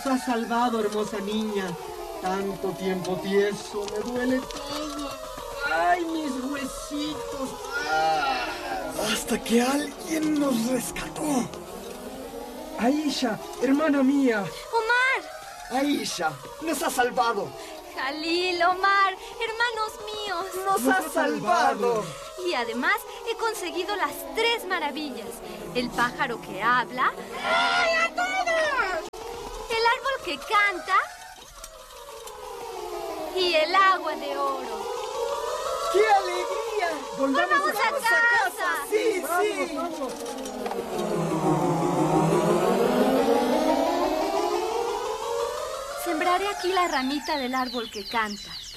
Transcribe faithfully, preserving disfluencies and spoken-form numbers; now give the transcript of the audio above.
has salvado, hermosa niña. Tanto tiempo tieso, me duele todo. ¡Ay, mis huesitos! ¡Ah! Hasta que alguien nos rescató. Aisha, hermana mía. ¡Omar! Aisha, nos ha salvado. Jalil, Omar, hermanos míos. Nos, nos ha salvado. Y además he conseguido las tres maravillas. El pájaro que habla. ¡Ay, a todos! El árbol que canta. Y el agua de oro. ¡Qué alegría! ¡Volvamos, ¡Volvamos a, casa. a casa! ¡Sí, vamos, sí! Vamos. Sembraré aquí la ramita del árbol que canta.